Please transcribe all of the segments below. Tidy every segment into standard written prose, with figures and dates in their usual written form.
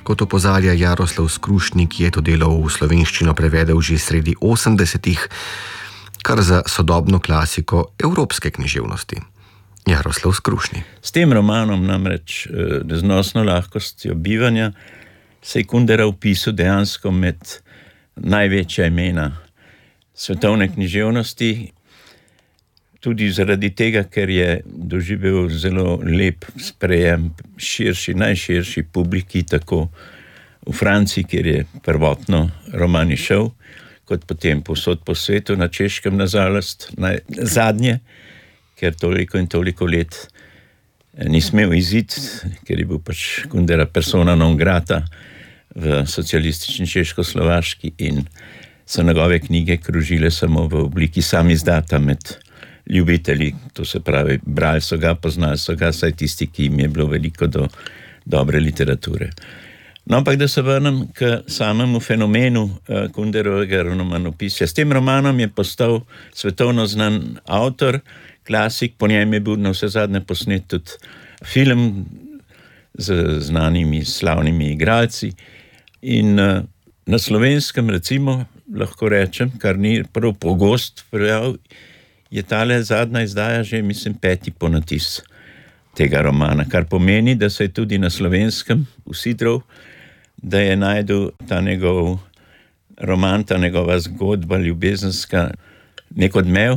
kot opozarja Jaroslav Skrušnik, je to delo v slovenščino prevedel že sredi 80-ih, kar za sodobno klasiko evropske književnosti. Jaroslav Skrušnik. S tem romanom namreč Neznosno lahkostjo bivanja se je Kundera vpisal dejansko med največja imena svetovne književnosti, tudi zaradi tega, ker je doživel zelo lep sprejem najširši publiki, tako v Franciji, kjer je prvotno roman išel, kot potem povsod po svetu, na Češkem nažalost, zadnje, ker toliko in toliko let ni smel iziti, ker je bil pač Kundera persona non grata v socialistični Češko-Slovaški in so njegove knjige krožile samo v obliki samizdata med ljubitelji, to se pravi, brali so ga, poznali so ga, saj tisti, ki jim je bilo veliko do dobre literature. No, ampak da se vrnem k samemu fenomenu Kunderovega romanopisja. S tem romanom je postal svetovno znan avtor, klasik, po njem je bil na vse zadnje posnet tudi film z znanimi, slavnimi igralci in na Slovenskem, recimo, lahko rečem, kar ni prav pogost pojav, je tale zadnja izdaja že, mislim, 5. ponatis tega romana, kar pomeni, da se je tudi na Slovenskem usidral, da je najdel ta njegov roman, ta njegova zgodba ljubezenska, nek odmev,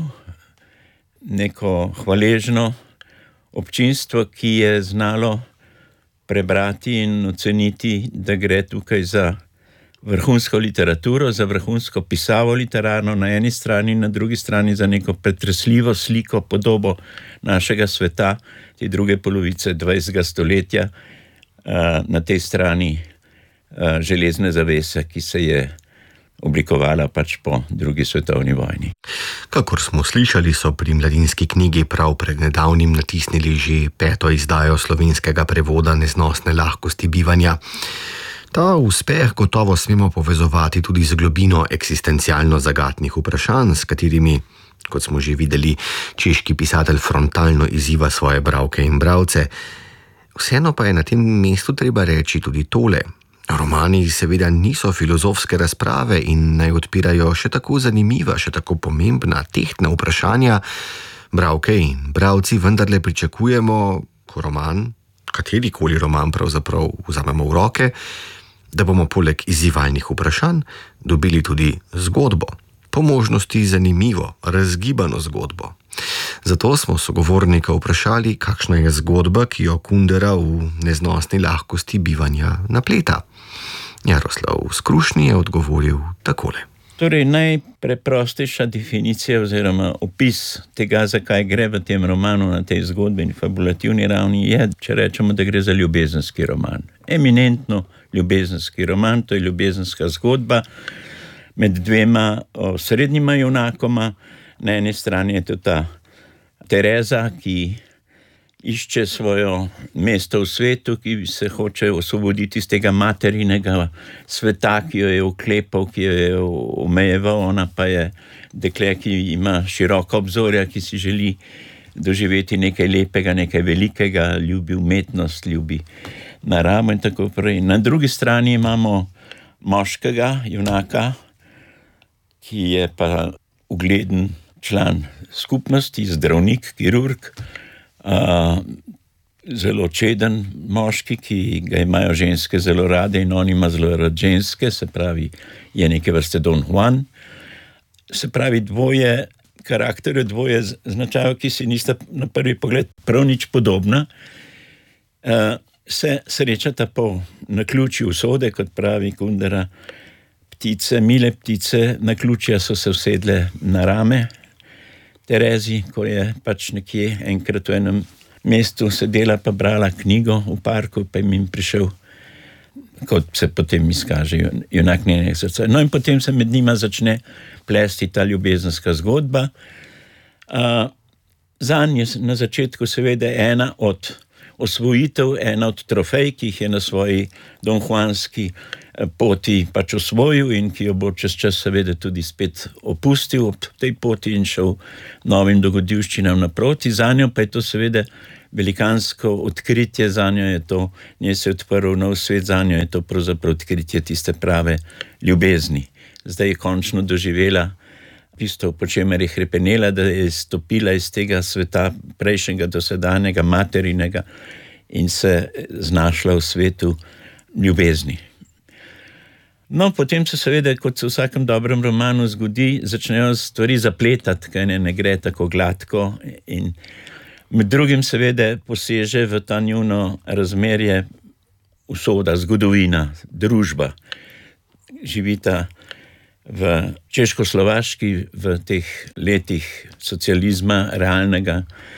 neko hvaležno občinstvo, ki je znalo prebrati in oceniti, da gre tukaj za vrhunsko literaturo, za vrhunsko pisavo literarno na eni strani, na drugi strani za neko pretresljivo sliko, podobo našega sveta, te druge polovice 20. stoletja, na tej strani železne zavese, ki se je oblikovala pač po drugi svetovni vojni. Kakor smo slišali, so pri Mladinski knjigi prav pred nedavnim natisnili že 5. izdajo slovenskega prevoda Neznosne lahkosti bivanja. Ta uspeh gotovo smemo povezovati tudi z globino eksistencialno zagatnih vprašanj, s katerimi, kot smo že videli, češki pisatelj frontalno izziva svoje bralke in bralce. Vseeno pa je na tem mestu treba reči tudi tole. Romani seveda niso filozofske razprave in naj odpirajo še tako zanimiva, še tako pomembna, tehtna vprašanja. Bralke in bralci vendarle pričakujemo, ko roman, katerikoli roman pravzaprav vzamemo v roke, da bomo poleg izzivalnih vprašanj dobili tudi zgodbo. Po možnosti zanimivo, razgibano zgodbo. Zato smo sogovornika vprašali, kakšna je zgodba, ki jo Kundera v Neznosni lahkosti bivanja napleta. Jaroslav Skrušnik je odgovoril takole. Torej, najpreprostejša definicija oziroma opis tega, zakaj gre v tem romanu na tej zgodbeni fabulativni ravni, je, če rečemo, da gre za ljubezenski roman. Eminentno ljubezenski roman, to je ljubezenska zgodba med dvema srednjima junakoma. Na eni strani je to ta Tereza, ki išče svojo mesto v svetu, ki se hoče osvoboditi iz tega materinega sveta, ki jo je oklepal, ki jo je omejeval. Ona pa je dekle, ki ima široka obzorja, ki si želi doživeti nekaj lepega, nekaj velikega, ljubi umetnost, ljubi naravo in tako naprej. Na drugi strani imamo moškega junaka, ki je pa ugleden član skupnosti, zdravnik, kirurg, zelo čeden moški, ki ga imajo ženske zelo rade in on ima zelo rad ženske, se pravi, je neke vrste Don Juan. Se pravi, dvoje karakterjev, dvoje značajev, ki si nista na prvi pogled prav nič podobna, se srečata po naključju usode, kot pravi Kundera. Ptice, mile ptice, naključja so se usedle na rame Terezi, ko je pač nekje enkrat v enem mestu sedela pa brala knjigo v parku, pa jim prišel, kot se potem izkaže, junak njenega srca. No in potem se med njima začne plesti ta ljubezenska zgodba. Zanj je na začetku seveda ena od osvojitev, ena od trofej, ki jih je na svoji Don Juanski poti pač osvojil in ki jo bo čez čas seveda tudi spet opustil ob tej poti in šel novim dogodivščinam naproti. Zanjo pa je to seveda velikansko odkritje zanjo je to, njej se je odprl nov svet, zanjo je to pravzaprav odkritje tiste prave ljubezni. Zdaj je končno doživela tisto, po čemer je hrepenela, da je stopila iz tega sveta prejšnjega, dosedanjega, materinega in se znašla v svetu ljubezni. No, potem se seveda, kot se v vsakem dobrem romanu zgodi, začnejo stvari zapletati, kaj ne gre tako gladko in med drugim seveda poseže v ta njuno razmerje usoda, zgodovina, družba. Živita v Češkoslovaški v teh letih socializma realnega.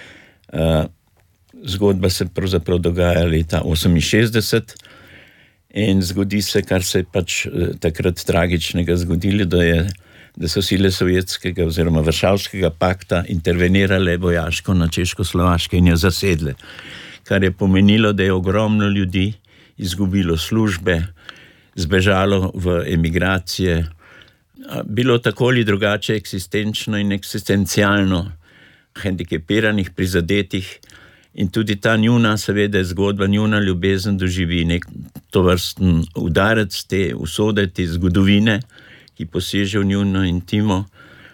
Zgodba se pravzaprav dogaja leta 68 in zgodi se, kar se je pač takrat tragičnega zgodilo, da so sile sovjetskega oziroma Varšavskega pakta intervenirale vojaško na Češkoslovaške in jo zasedle, kar je pomenilo, da je ogromno ljudi izgubilo službe, zbežalo v emigracije, bilo tako ali drugače eksistenčno in eksistencialno hendikepiranih, prizadetih in tudi ta njuna, seveda, zgodba, njuna ljubezen doživi nek tovrsten udarec te usode, te zgodovine, ki poseže v njuno intimo.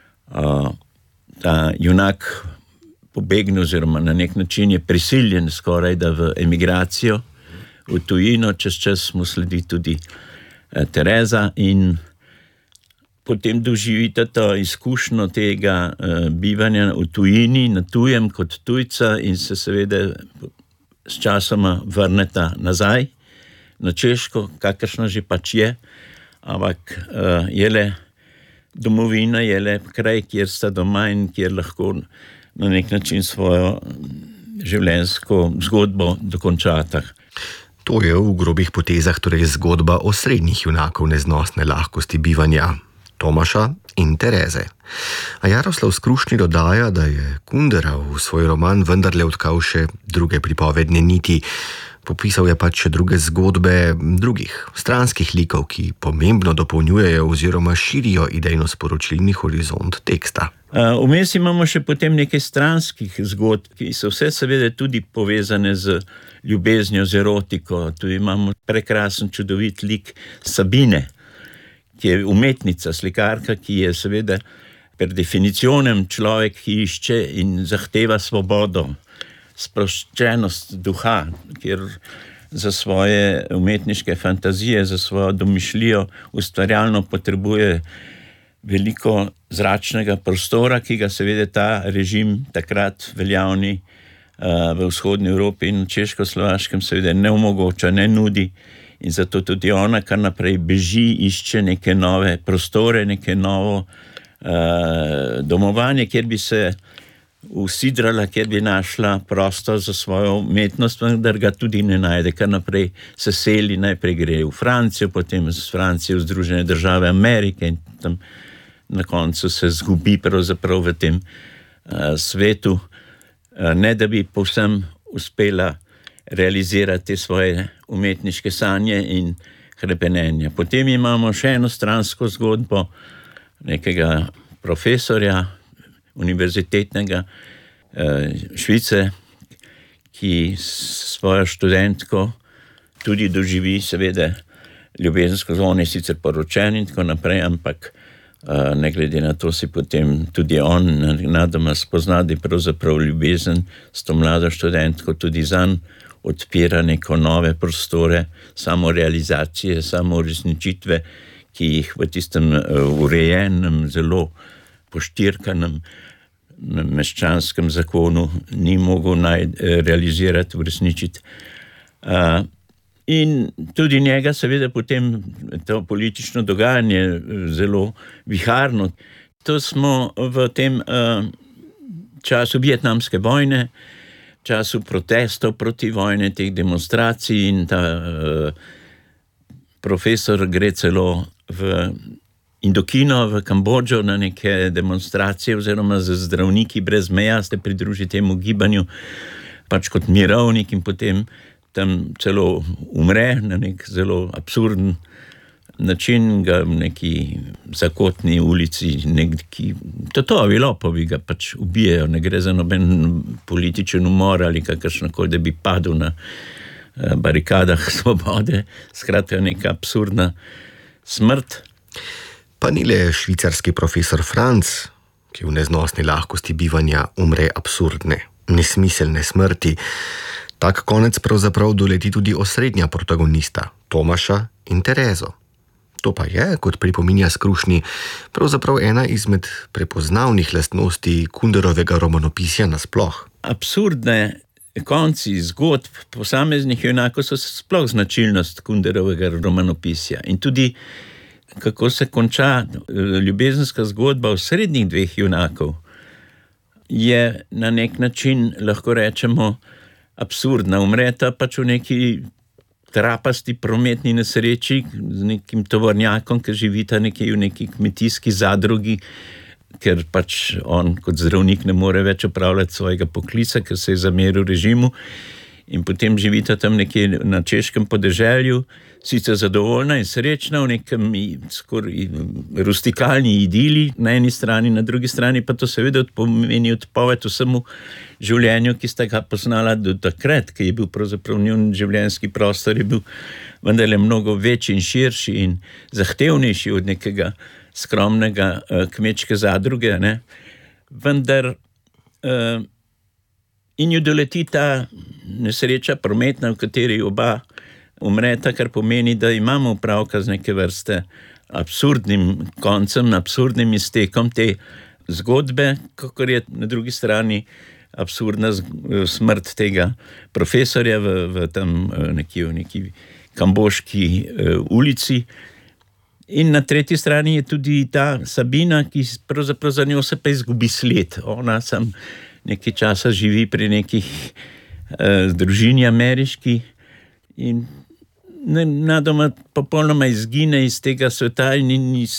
Ta junak pobegne oziroma na nek način je prisiljen skoraj da v emigracijo, v tujino, čez čas mu sledi tudi Tereza in potem doživita to izkušnjo tega bivanja v tujini, na tujem kot tujca in se seveda s časoma vrneta nazaj na Češko, kakršna že pač je, ampak je le domovina, je le kraj, kjer sta doma in kjer lahko na nek način svojo življenjsko zgodbo dokončata. To je v grobih potezah torej zgodba osrednjih junakov neznosne lahkosti bivanja, Tomaša in Tereze. A Jaroslav Skrušni dodaja, da je Kundera v svoj roman vendarle odkal še druge pripovedne niti. Popisal je pač še druge zgodbe drugih stranskih likov, ki pomembno dopolnjujejo oziroma širijo idejno-sporočilni horizont teksta. Vmes imamo še potem nekaj stranskih zgodb, ki so vse seveda tudi povezane z ljubeznjo, z erotiko. Tu imamo prekrasen, čudovit lik Sabine, ki je umetnica, slikarka, ki je seveda per definicionem človek, ki išče in zahteva svobodo, sproščenost duha, kjer za svoje umetniške fantazije, za svojo domišljijo ustvarjalno potrebuje veliko zračnega prostora, ki ga seveda ta režim takrat veljavni v vzhodni Evropi in Češkoslovaškem seveda ne omogoča, ne nudi in zato tudi ona kar naprej beži, išče neke nove prostore, neke novo domovanje, kjer bi se usidrala, kjer bi našla prostor za svojo umetnost, vendar ga tudi ne najde, kar naprej se seli, najprej gre v Francijo, potem z Francijo v Združene države Amerike in tam na koncu se zgubi pravzaprav v tem svetu, ne da bi povsem uspela realizirati svoje umetniške sanje in hrepenenja. Potem imamo še eno stransko zgodbo nekega profesorja univerzitetnega Švice, ki svojo študentko tudi doživi seveda ljubezensko, on je sicer poročen in tako naprej, ampak ne glede na to si potem tudi on nadoma spozna, da je pravzaprav ljubezen s to mlado študentko tudi zanj odpira neko nove prostore, samorealizacije, samouresničitve, ki jih v tistem urejenem, zelo poštirkanem meščanskem zakonu ni mogel realizirati, uresničiti. In tudi njega seveda potem to politično dogajanje zelo viharno. To smo v tem času vietnamske vojne, času protestov proti vojne, teh demonstracij in ta profesor gre celo v Indokino, v Kambodžo na neke demonstracije oziroma z zdravniki brez meja se pridruži temu gibanju pač kot mirovnik in potem tam celo umre na nek zelo absurden način ga v neki zakotni ulici, neki tatovi lopovi ga pač ubijajo, ne gre za noben političen umor ali kakršnokoli, da bi padel na barikadah svobode, skratka neka absurdna smrt. Pa ni le švicarski profesor Franz, ki v neznosni lahkosti bivanja umre absurdne, nesmiselne smrti. Tak konec pravzaprav doleti tudi osrednja protagonista, Tomaša in Terezo. To pa je, kot pripominja Skrušni, pravzaprav ena izmed prepoznavnih lastnosti Kunderovega romanopisja nasploh. Absurdne konci zgodb posameznih junakov so sploh značilnost Kunderovega romanopisja. In tudi, kako se konča ljubezenska zgodba osrednjih dveh junakov, je na nek način, lahko rečemo, absurdna. Umreta pač v neki trapasti prometni nesreči z nekim tovornjakom, ki živita nekje v neki kmetijski zadrugi, ker pač on kot zdravnik ne more več opravljati svojega poklica, ker se je zameril režimu, in potem živita tam nekje na češkem podeželju, sicer zadovoljna in srečna v nekem skoraj rustikalni idili na eni strani, na drugi strani pa to seveda pomeni odpoved vsemu življenju, ki sta ga poznala do takrat, ki je bil pravzaprav njun življenjski prostor, je bil vendarle mnogo večji in širši in zahtevnejši od nekega skromnega kmečke zadruge, ne? Vendar in jo doleti ta nesreča prometna, v kateri oba umreta, kar pomeni, da imamo opravka z neke vrste absurdnim koncem, absurdnim iztekom te zgodbe, kakor je na drugi strani absurdna smrt tega profesorja v neki kamboški ulici. In na tretji strani je tudi ta Sabina, ki pravzaprav za njo se pa izgubi sled. Ona sam nekaj časa živi pri nekih družini ameriški in nadoma popolnoma izgine iz tega sveta in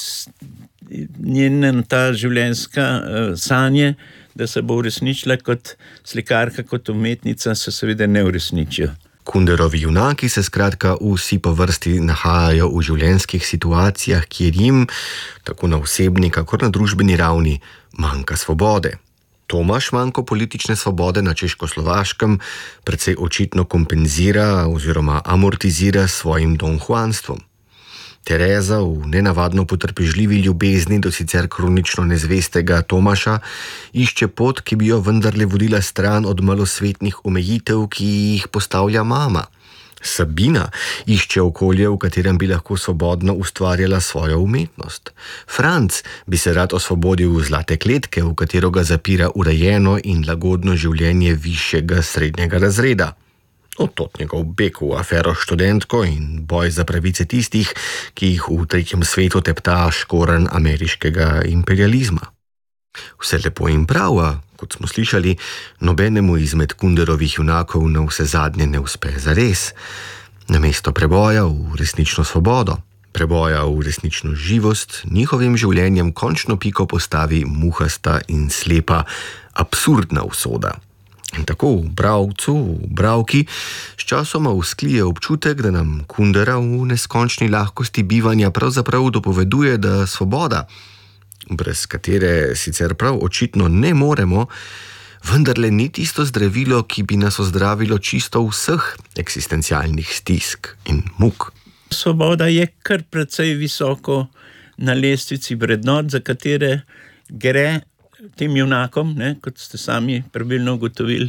njena ta življenjska sanje, da se bo uresničila kot slikarka, kot umetnica, se seveda ne uresničijo. Kunderovi junaki se skratka vsi po vrsti nahajajo v življenjskih situacijah, kjer jim, tako na osebni, kakor na družbeni ravni, manjka svobode. Tomaš manjko politične svobode na Češkoslovaškem precej očitno kompenzira oziroma amortizira s svojim donjuanstvom. Tereza v nenavadno potrpežljivi ljubezni do sicer kronično nezvestega Tomaša išče pot, ki bi jo vendarle vodila stran od malosvetnih omejitev, ki jih postavlja mama. Sabina išče okolje, v katerem bi lahko svobodno ustvarjala svojo umetnost. Franc bi se rad osvobodil zlate kletke, v katero ga zapira urejeno in lagodno življenje višjega srednjega razreda. Od njegov beg v afero študentko in boj za pravice tistih, ki jih v tretjem svetu tepta škorenj ameriškega imperializma. Vse lepo in prav, a kot smo slišali, nobenemu izmed Kunderovih junakov na vse zadnje ne uspe zares. Namesto preboja v resnično svobodo, preboja v resnično živost, njihovim življenjem končno piko postavi muhasta in slepa absurdna usoda. In tako v bralcu, v bralki, sčasoma vzklije občutek, da nam Kundera v neskončni lahkosti bivanja pravzaprav dopoveduje, da svoboda, brez katere sicer prav očitno ne moremo, vendarle ni tisto zdravilo, ki bi nas ozdravilo čisto vseh eksistencialnih stisk in muk. Svoboda je kar precej visoko na lestvici vrednot, za katere gre tem junakom, ne, kot ste sami pravilno ugotovili,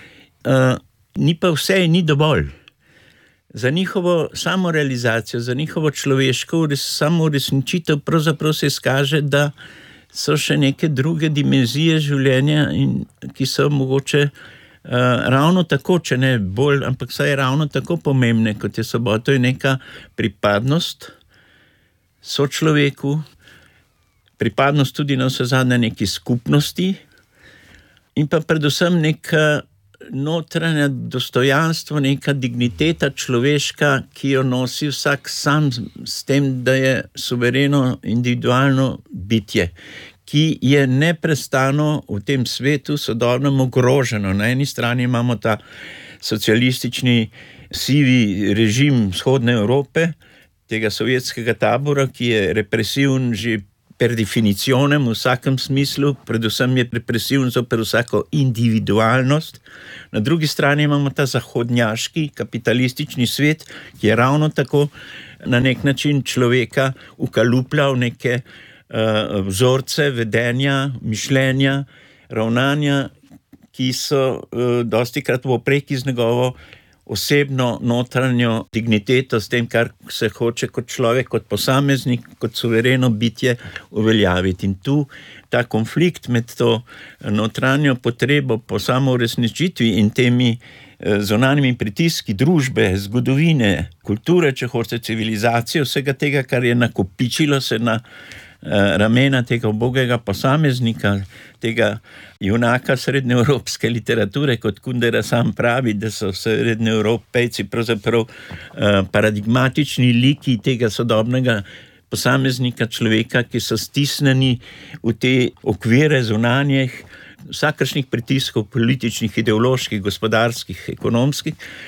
ni pa vse in ni dovolj. Za njihovo samorealizacijo, za njihovo človeško samouresničitev pravzaprav se izkaže, da so še neke druge dimenzije življenja, ki so mogoče ravno tako, če ne bolj, ampak saj ravno tako pomembne, kot je svoboda. To je neka pripadnost sočloveku, pripadnost tudi na vse zadnje neki skupnosti in pa predvsem neka notranja dostojanstvo, neka digniteta človeška, ki jo nosi vsak sam s tem, da je suvereno, individualno bitje, ki je neprestano v tem svetu sodobnem ogroženo. Na eni strani imamo ta socialistični sivi režim vzhodne Evrope, tega sovjetskega tabora, ki je represiven že per definicionem v vsakem smislu, predvsem je represiven zoper vsako individualnost. Na drugi strani imamo ta zahodnjaški, kapitalistični svet, ki je ravno tako na nek način človeka ukalupljal neke vzorce vedenja, mišljenja, ravnanja, ki so dostikrat v opreki z njegovo osebno notranjo digniteto, s tem, kar se hoče kot človek, kot posameznik, kot suvereno bitje uveljaviti. In tu ta konflikt med to notranjo potrebo po samouresničitvi in temi zunanjimi pritiski družbe, zgodovine, kulture, če hočete, civilizacije, vsega tega, kar je nakopičilo se na ramena tega ubogega posameznika, tega junaka srednjeevropske literature, kot Kundera sam pravi, da so srednjeevropejci pravzaprav paradigmatični liki tega sodobnega posameznika, človeka, ki so stisnjeni v te okvire zunanjih, vsakršnih pritiskov, političnih, ideoloških, gospodarskih, ekonomskih,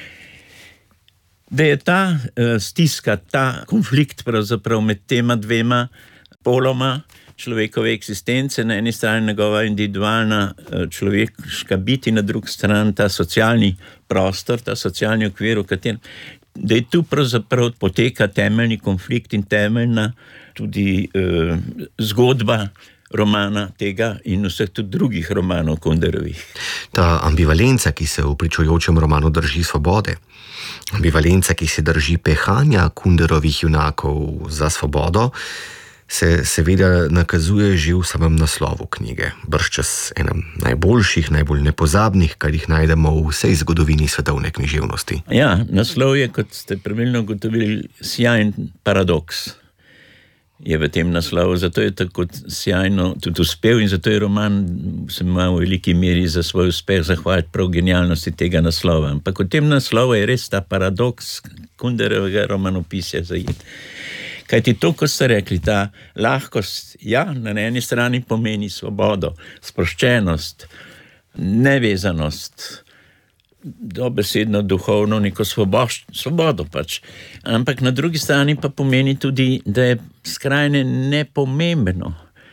da je ta stiska, ta konflikt pravzaprav med tema dvema poloma človekove eksistence, na eni strani njegova individualna človeška biti, na drugi strani ta socialni prostor, ta socialni okvir, v katerem, da je tu pravzaprav poteka temeljni konflikt in temeljna tudi zgodba romana tega in vseh tudi drugih romanov Kunderovih. Ta ambivalenca, ki se v pričujočem romanu drži svobode, ambivalenca, ki se drži pehanja Kunderovih junakov za svobodo, se seveda nakazuje že v samem naslovu knjige, bržčas enem najboljših, najbolj nepozabnih, kar jih najdemo v vsej zgodovini svetovne književnosti. Ja, naslov je, kot ste pravilno ugotovili, sjajen paradoks je v tem naslovu, zato je tako sjajno tudi uspel in zato je roman se ima v veliki meri za svoj uspeh zahvaliti prav genialnosti tega naslova. Ampak v tem naslovu je res ta paradoks Kunderovega romanopisja zajet. Kajti to, ko ste rekli, ta lahkost, ja, na eni strani pomeni svobodo, sproščenost, nevezanost, dobesedno duhovno neko svobodo pač. Ampak na drugi strani pa pomeni tudi, da je skrajne nepomembno,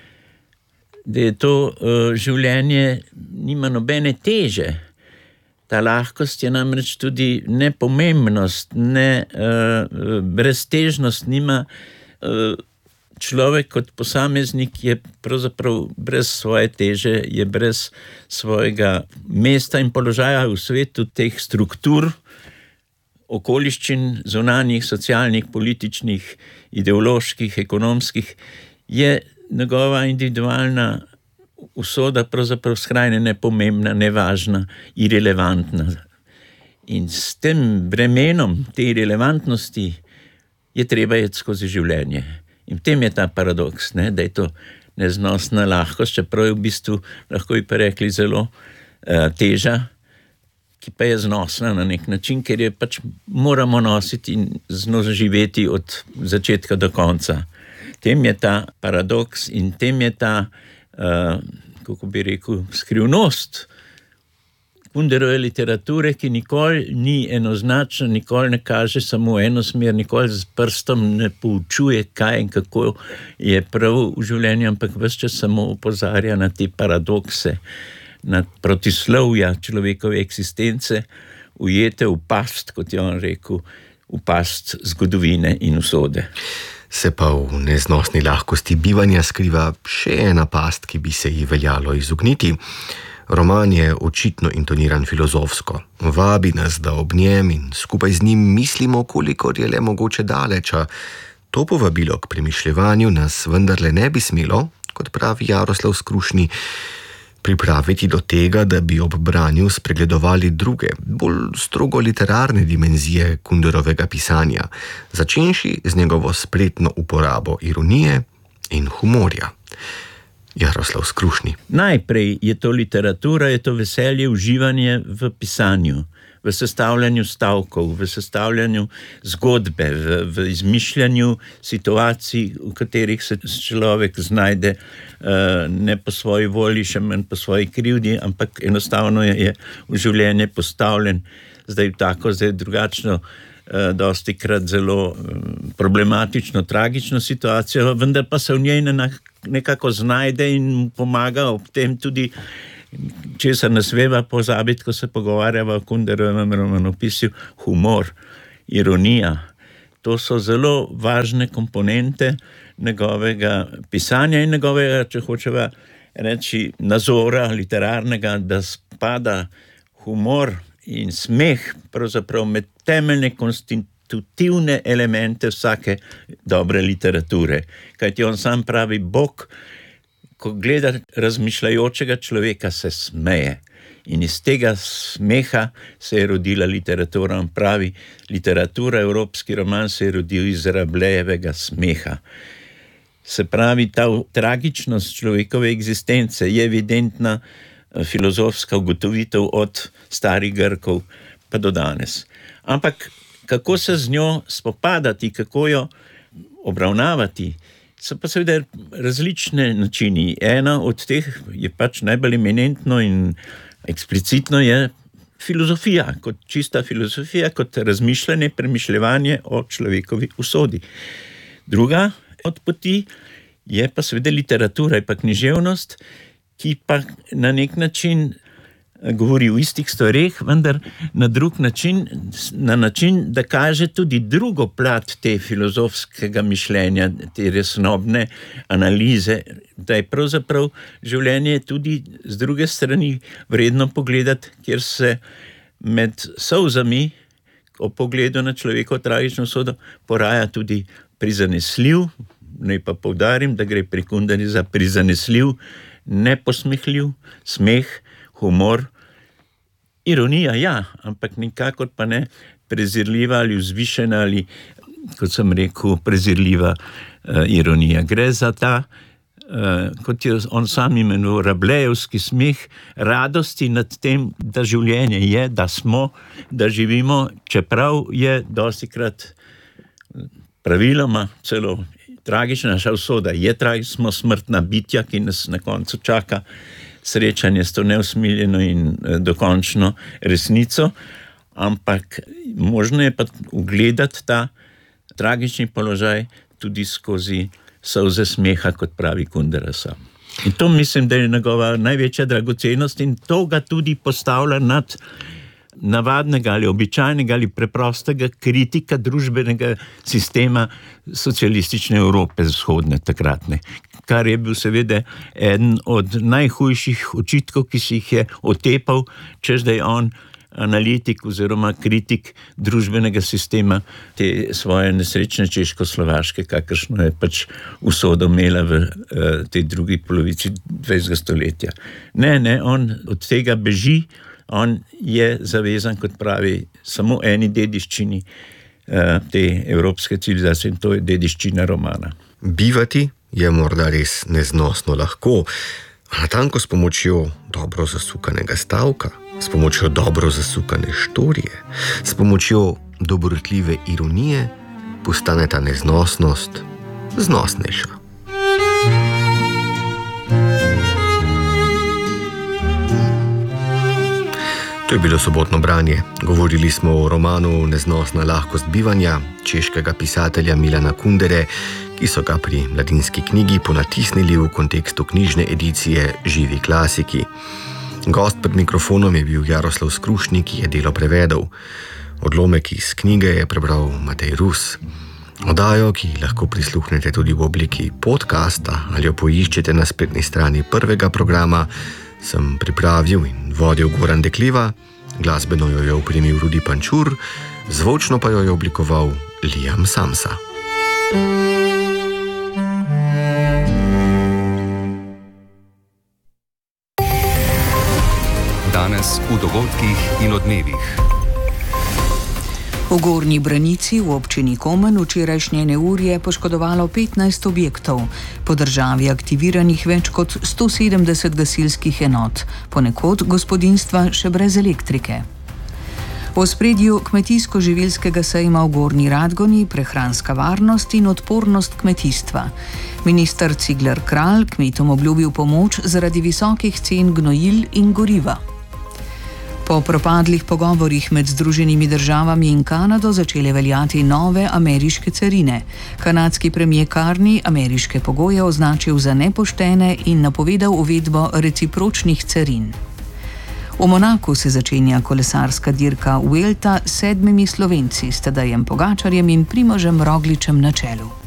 da je to življenje nima nobene teže. Ta lahkost je namreč tudi nepomembnost, breztežnost, nima človek kot posameznik je pravzaprav brez svoje teže, je brez svojega mesta in položaja v svetu teh struktur, okoliščin, zunanjih, socialnih, političnih, ideoloških, ekonomskih, je njegova individualna usoda pravzaprav skrajne nepomembna, nevažna, irelevantna. In s tem bremenom te irelevantnosti je treba iti skozi življenje. In v tem je ta paradoks, ne? Da je to neznosna lahkost, čeprav je v bistvu, lahko bi pa rekli, zelo teža, ki pa je znosna na nek način, ker je pač moramo nositi in z njo živeti od začetka do konca. Tem je ta paradoks in tem je ta kako bi rekel, skrivnost Kunderove literature, ki nikoli ni enoznačna, nikoli ne kaže samo eno smer, nikoli z prstom ne poučuje, kaj in kako je prav v življenju, ampak ves čas samo opozarja na te paradokse, na protislovja človekove eksistence, ujete v past, kot je on rekel, v past zgodovine in usode. Se pa v neznosni lahkosti bivanja skriva še ena past, ki bi se ji veljalo izogniti. Roman je očitno intoniran filozofsko. Vabi nas, da ob njem in skupaj z njim mislimo, kolikor je le mogoče daleč, a to povabilo k premišljevanju nas vendarle ne bi smelo, kot pravi Jaroslav Skrušni, pripraviti do tega, da bi ob branju spregledovali druge, bolj strogo literarne dimenzije Kunderovega pisanja, začenši z njegovo spretno uporabo ironije in humorja. Jaroslav Skrušni. Najprej je to literatura, je to veselje, uživanje v pisanju, v sestavljanju stavkov, v sestavljanju zgodbe, v izmišljanju situacij, v katerih se človek znajde ne po svoji volji, še manj po svoji krivdi, ampak enostavno je v življenje postavljen zdaj tako, zdaj drugačno dostikrat zelo problematično, tragično situacijo, vendar pa se v njej nekako znajde in pomaga ob tem tudi, česar ne smeva pozabiti, ko se pogovarjava o Kunderovem romanopisju, humor, ironija. To so zelo važne komponente njegovega pisanja in njegovega, če hočeva reči, nazora literarnega, da spada humor in smeh pravzaprav med temeljne konstitutivne elemente vsake dobre literature. Kajti on sam pravi, Bog, ko gleda razmišljajočega človeka, se smeje. In iz tega smeha se je rodila literatura. On pravi, literatura, evropski roman se je rodil iz Rabelajevega smeha. Se pravi, ta tragičnost človekove eksistence je evidentna filozofska ugotovitev od starih Grkov pa do danes. Ampak kako se z njo spopadati, kako jo obravnavati, so pa seveda različne načini. Ena od teh je pač najbolj eminentno in eksplicitno je filozofija, kot čista filozofija, kot razmišljanje, premišljevanje o človekovi usodi. Druga od poti je pa seveda literatura, je pa književnost, ki pa na nek način govori o istih stvareh, vendar na drug način, na način, da kaže tudi drugo plat te filozofskega mišljenja, te resnobne analize, da je pravzaprav življenje tudi z druge strani vredno pogledati, kjer se med solzami o pogledu na človekovo tragično usodo poraja tudi prizanesljiv, naj pa poudarim, da gre pri Kunderju za prizanesljiv, neposmehljiv smeh, humor, ironija, ja, ampak nikakor pa ne prezirljiva ali vzvišena ali, kot sem rekel, prezirljiva ironija. Gre za ta, kot je on sam imenoval, Rabelajevski smeh radosti nad tem, da življenje je, da smo, da živimo, čeprav je dostikrat praviloma celo tragična naša usoda, smo smrtna bitja, ki nas na koncu čaka srečanje s to neusmiljeno in dokončno resnico, ampak možno je pa ugledati ta tragični položaj tudi skozi solze smeha, kot pravi Kundera sam. In to mislim, da je njegova največja dragocenost in to ga tudi postavlja nad navadnega ali običajnega ali preprostega kritika družbenega sistema socialistične Evrope vzhodne takratne, kar je bil seveda eden od najhujših očitkov, ki si jih je otepal, češ da je on analitik oziroma kritik družbenega sistema te svoje nesrečne Češko-Slovaške, kakršno je pač usodo imela v tej drugi polovici 20. stoletja. Ne, on od tega beži. On je zavezan, kot pravi, samo eni dediščini te evropske civilizacije in to je dediščina romana. Bivati je morda res neznosno lahko, a natanko s pomočjo dobro zasukanega stavka, s pomočjo dobro zasukane štorije, s pomočjo dobrotljive ironije postane ta neznosnost znosnejša. To je bilo sobotno branje. Govorili smo o romanu Neznosna lahkost bivanja češkega pisatelja Milana Kundere, ki so ga pri Mladinski knjigi ponatisnili v kontekstu knjižne edicije Živi klasiki. Gost pred mikrofonom je bil Jaroslav Skrušnik, ki je delo prevedel. Odlomek iz knjige je prebral Matej Rus. Oddajo, ki lahko prisluhnete tudi v obliki podcasta ali jo poiščete na spletni strani prvega programa, sem pripravil in vodil Goran Dekliva, glasbeno jo je opremil Rudi Pančur, zvočno pa jo je oblikoval Liam Samsa. Danes v dogodkih in odmevih. V Gornji Branici v občini Komen včerajšnje neurje poškodovalo 15 objektov, po državi aktiviranih več kot 170 gasilskih enot, ponekod gospodinjstva še brez elektrike. V ospredju kmetijsko-živilskega sejma v Gornji Radgoni prehranska varnost in odpornost kmetijstva. Minister Cigler Kralj kmetom obljubil pomoč zaradi visokih cen gnojil in goriva. Po propadlih pogovorih med Združenimi državami in Kanado začele veljati nove ameriške carine. Kanadski premijer Carney ameriške pogoje označil za nepoštene in napovedal uvedbo recipročnih carin. V Monaku se začenja kolesarska dirka Vuelta s 7 Slovenci, s Tadejem Pogačarjem in Primožem Rogličem na čelu.